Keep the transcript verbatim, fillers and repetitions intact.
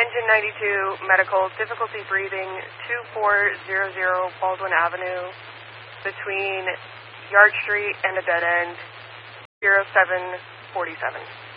Engine ninety-two, medical, difficulty breathing, two four zero zero Baldwin Avenue, between Yard Street and a dead end, zero seven forty-seven.